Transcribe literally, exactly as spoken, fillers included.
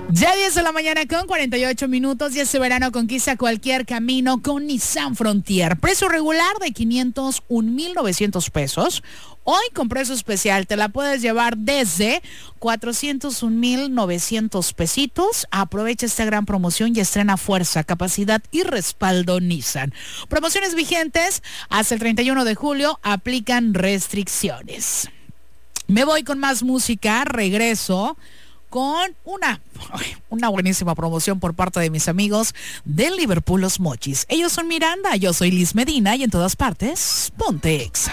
Ya diez de la mañana con cuarenta y ocho minutos y este verano conquista cualquier camino con Nissan Frontier. Precio regular de quinientos un mil novecientos pesos. Hoy con precio especial te la puedes llevar desde cuatrocientos un mil novecientos pesitos. Aprovecha esta gran promoción y estrena fuerza, capacidad y respaldo Nissan. Promociones vigentes hasta el treinta y uno de julio. Aplican restricciones. Me voy con más música. Regreso con una, una buenísima promoción por parte de mis amigos de Liverpool Los Mochis. Ellos son Miranda, yo soy Liz Medina y en todas partes, Ponte Exa.